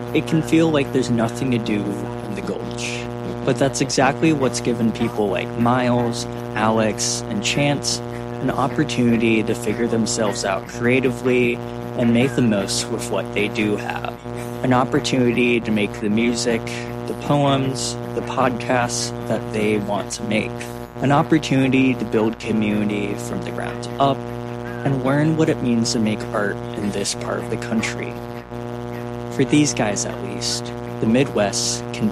it can feel like there's nothing to do in the Gulch. But that's exactly what's given people like Miles, Alex, and Chance an opportunity to figure themselves out creatively and make the most with what they do have. An opportunity to make the music, the poems, the podcasts that they want to make. An opportunity to build community from the ground up and learn what it means to make art in this part of the country. For these guys at least, the Midwest can